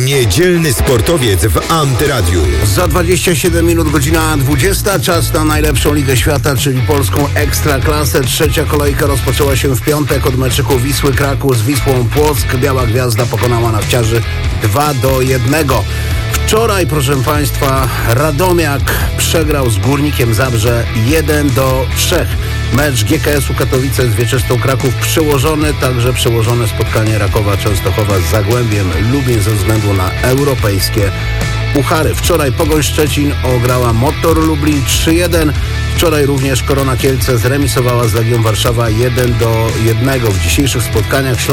Niedzielny sportowiec w Antyradiu. Za 27 minut godzina 20. Czas na najlepszą ligę świata, czyli polską Ekstraklasę. Trzecia kolejka rozpoczęła się w piątek od meczyku Wisły Kraków z Wisłą Płock. Biała Gwiazda pokonała Nawciarzy 2-1. Wczoraj, proszę Państwa, Radomiak przegrał z Górnikiem Zabrze 1-3. Mecz GKS-u Katowice z Wieczystą Kraków przełożony, także przełożone spotkanie Rakowa Częstochowa z Zagłębiem Lubin ze względu na europejskie puchary. Wczoraj Pogoń Szczecin ograła Motor Lublin 3-1. Wczoraj również Korona Kielce zremisowała z Legią Warszawa 1-1. W dzisiejszych spotkaniach